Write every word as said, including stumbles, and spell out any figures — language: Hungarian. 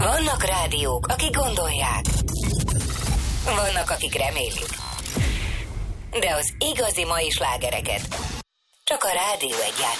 Vannak rádiók, akik gondolják. Vannak, akik remélik. De az igazi mai slágereket csak a Rádió Egy játsz.